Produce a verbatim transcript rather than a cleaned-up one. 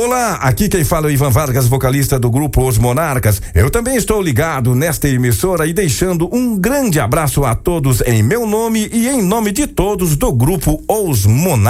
Olá, aqui quem fala é o Ivan Vargas, vocalista do grupo Os Monarcas. Eu também estou ligado nesta emissora e deixando um grande abraço a todos em meu nome e em nome de todos do grupo Os Monarcas.